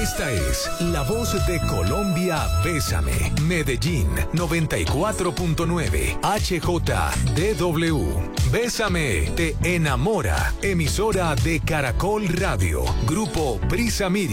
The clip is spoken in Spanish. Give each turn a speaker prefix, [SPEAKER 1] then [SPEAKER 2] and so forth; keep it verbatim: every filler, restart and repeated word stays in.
[SPEAKER 1] Esta es la voz de Colombia. Bésame. Medellín noventa y cuatro punto nueve. H J D W. Bésame te enamora. Emisora de Caracol Radio. Grupo Prisa Media.